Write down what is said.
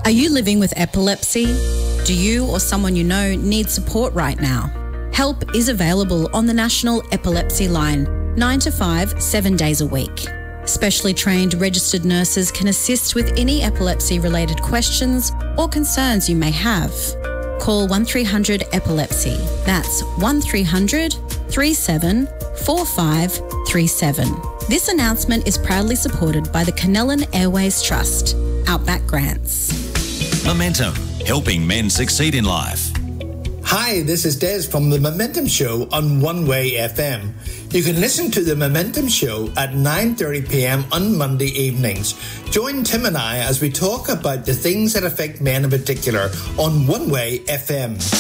Are you living with epilepsy? Do you or someone you know need support right now? Help is available on the National Epilepsy Line, 9 to 5, 7 days a week. Specially trained registered nurses can assist with any epilepsy-related questions or concerns you may have. Call 1300 Epilepsy. That's 1300 37 4537. This announcement is proudly supported by the Canellan Airways Trust, Outback Grants. Momentum, helping men succeed in life. Hi, this is Des from The Momentum Show on One Way FM. You can listen to The Momentum Show at 9:30 p.m. on Monday evenings. Join Tim and I as we talk about the things that affect men in particular on One Way FM.